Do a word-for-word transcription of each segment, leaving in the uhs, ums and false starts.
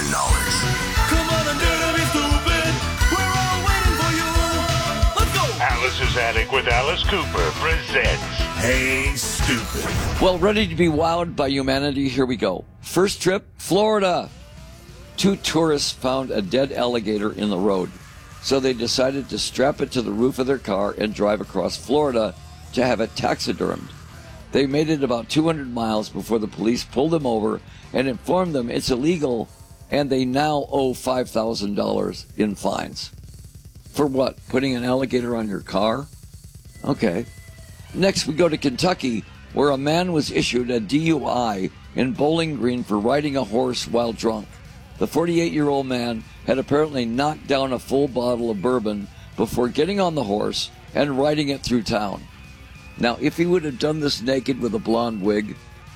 knowledge. Come on and dare to be stupid. We're all waiting for you. Let's go. Alice's Attic with Alice Cooper presents Hey, Stupid. Well, ready to be wowed by humanity? Here we go. First trip, Florida. Two tourists found a dead alligator in the road, so they decided to strap it to the roof of their car and drive across Florida to have it taxidermed. They made it about two hundred miles before the police pulled them over and informed them it's illegal, and they now owe five thousand dollars in fines. For what? Putting an alligator on your car? Okay. Next, we go to Kentucky, where a man was issued a D U I in Bowling Green for riding a horse while drunk. The forty-eight-year-old man had apparently knocked down a full bottle of bourbon before getting on the horse and riding it through town. Now, if he would have done this naked with a blonde wig,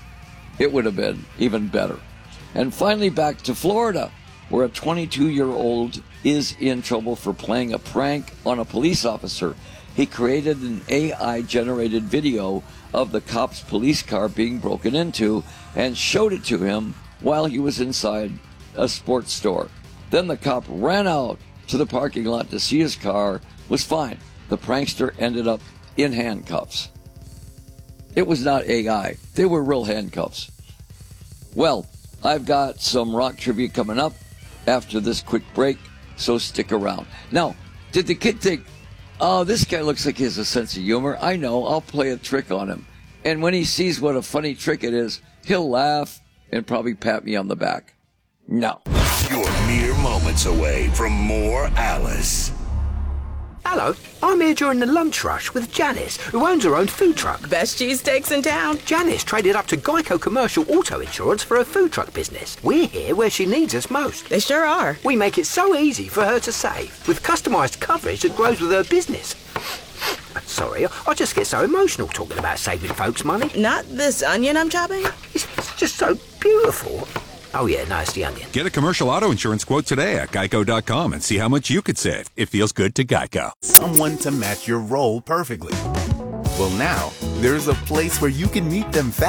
it would have been even better. And finally, back to Florida, where a twenty-two-year-old is in trouble for playing a prank on a police officer. He created an A I-generated video of the cop's police car being broken into and showed it to him while he was inside a sports store. Then the cop ran out to the parking lot to see his car was fine. The prankster ended up in handcuffs. It was not A I. They were real handcuffs. Well, I've got some rock trivia coming up after this quick break, so stick around. Now, did the kid think, oh, this guy looks like he has a sense of humor? I know, I'll play a trick on him. And when he sees what a funny trick it is, he'll laugh and probably pat me on the back. No. You're mere moments away from more Alice. Hello, I'm here during the lunch rush with Janice, who owns her own food truck. Best cheesesteaks in town. Janice traded up to Geico Commercial Auto Insurance for her food truck business. We're here where she needs us most. They sure are. We make it so easy for her to save, with customised coverage that grows with her business. Sorry, I just get so emotional talking about saving folks money. Not this onion I'm chopping? It's just so beautiful. Oh yeah, no, it's the onion. Get a commercial auto insurance quote today at geico dot com and see how much you could save. It feels good to Geico. Someone to match your role perfectly. Well, now, there's a place where you can meet them fast.